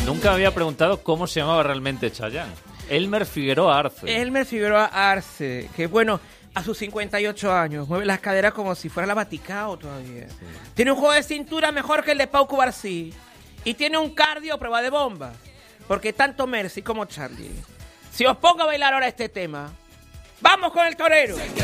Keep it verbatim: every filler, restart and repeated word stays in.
Nunca me había preguntado cómo se llamaba realmente Chayanne. Elmer Figueroa Arce. Elmer Figueroa Arce, que bueno, a sus cincuenta y ocho años, mueve las caderas como si fuera la Vaticao todavía. Sí. Tiene un juego de cintura mejor que el de Pau Cubarsí. Y tiene un cardio a prueba de bomba. Porque tanto Mercy como Charlie. Si os pongo a bailar ahora este tema, ¡vamos con el torero!